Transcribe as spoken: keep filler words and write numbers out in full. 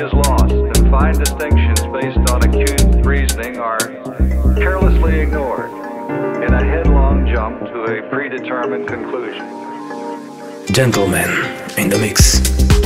is lost, and fine distinctions based on acute reasoning are carelessly ignored in a headlong jump to a predetermined conclusion. Gentlemen in the mix.